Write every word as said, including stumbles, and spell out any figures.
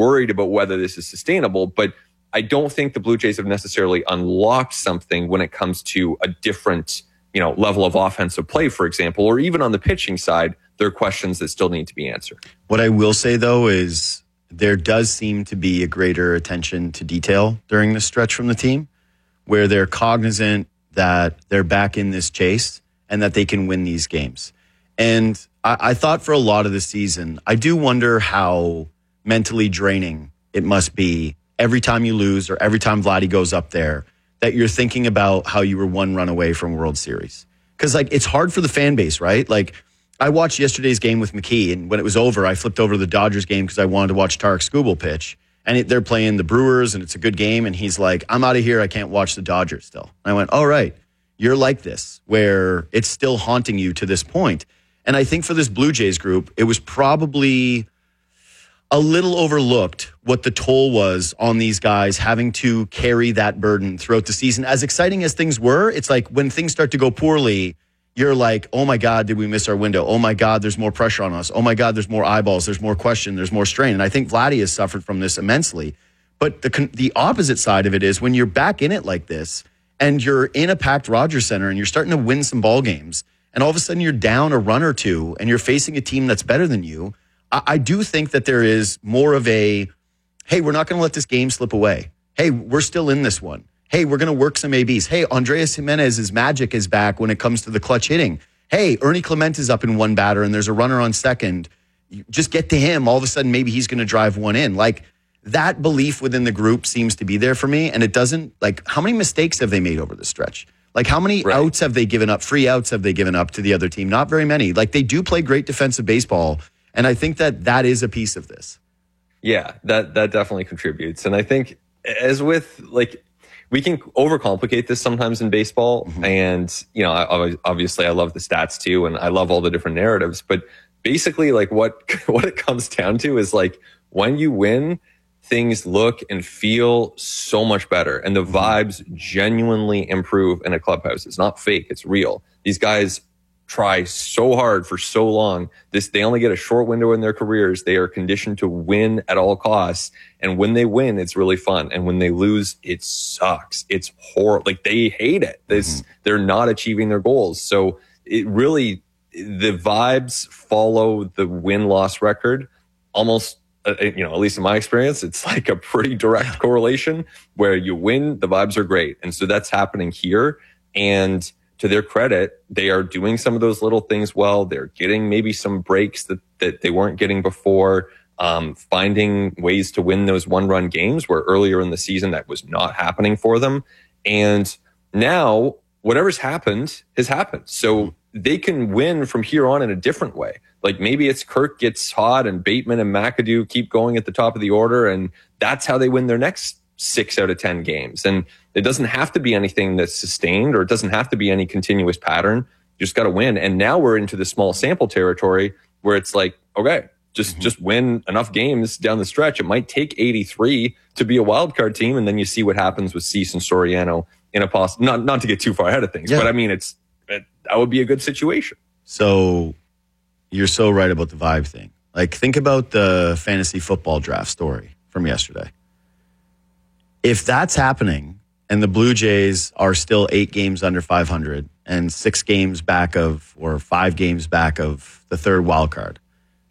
worried about whether this is sustainable, but I don't think the Blue Jays have necessarily unlocked something when it comes to a different, you know, level of offensive play, for example, or even on the pitching side, there are questions that still need to be answered. What I will say, though, is there does seem to be a greater attention to detail during this stretch from the team, where they're cognizant that they're back in this chase and that they can win these games. And I, I thought for a lot of the season, I do wonder how mentally draining it must be every time you lose or every time Vladdy goes up there, that you're thinking about how you were one run away from World Series. Because, like, it's hard for the fan base, right? Like, I watched yesterday's game with McKee, and when it was over, I flipped over to the Dodgers game because I wanted to watch Tarek Skubal pitch. And it, they're playing the Brewers, and it's a good game. And he's like, I'm out of here. I can't watch the Dodgers still. And I went, all right, you're like this, where it's still haunting you to this point. And I think for this Blue Jays group, it was probably a little overlooked what the toll was on these guys having to carry that burden throughout the season. As exciting as things were, it's like when things start to go poorly, you're like, oh my God, did we miss our window? Oh my God, there's more pressure on us. Oh my God, there's more eyeballs. There's more question. There's more strain. And I think Vladdy has suffered from this immensely. But the the opposite side of it is when you're back in it like this and you're in a packed Rogers Center and you're starting to win some ball games and all of a sudden you're down a run or two and you're facing a team that's better than you, I, I do think that there is more of a, hey, we're not going to let this game slip away. Hey, we're still in this one. Hey, we're going to work some A Bs. Hey, Andreas Jimenez's magic is back when it comes to the clutch hitting. Hey, Ernie Clement is up in one batter and there's a runner on second. You just get to him. All of a sudden, maybe he's going to drive one in. Like, that belief within the group seems to be there for me. And it doesn't, like, how many mistakes have they made over the stretch? Like, how many right. outs have they given up? Free outs have they given up to the other team? Not very many. Like, they do play great defensive baseball. And I think that that is a piece of this. Yeah, that, that definitely contributes. And I think as with, like, we can overcomplicate this sometimes in baseball. Mm-hmm. And, you know, I, obviously I love the stats too. And I love all the different narratives, but basically like what, what it comes down to is like when you win, things look and feel so much better. And the vibes genuinely improve in a clubhouse. It's not fake. It's real. These guys try so hard for so long. This, they only get a short window in their careers. They are conditioned to win at all costs. And when they win, it's really fun. And when they lose, it sucks. It's horrible. Like, they hate it. This, mm-hmm. They're not achieving their goals. So it really, the vibes follow the win-loss record almost, uh, you know, at least in my experience, it's like a pretty direct correlation where you win, the vibes are great. And so that's happening here. And to their credit, they are doing some of those little things well. They're getting maybe some breaks that, that they weren't getting before, um, finding ways to win those one-run games where earlier in the season that was not happening for them. And now whatever's happened has happened. So they can win from here on in a different way. Like, maybe it's Kirk gets hot and Bateman and McAdoo keep going at the top of the order, and that's how they win their next six out of ten games. And it doesn't have to be anything that's sustained, or it doesn't have to be any continuous pattern. You just got to win. And now we're into the small sample territory where it's like, okay, just, mm-hmm. just win enough games down the stretch. It might take eighty-three to be a wild card team. And then you see what happens with Cease and Soriano in a poss- not, not to get too far ahead of things, yeah. but I mean, it's, it, that would be a good situation. So you're so right about the vibe thing. Like, think about the fantasy football draft story from yesterday. If that's happening and the Blue Jays are still eight games under five hundred and six games back of, or five games back of the third wild card,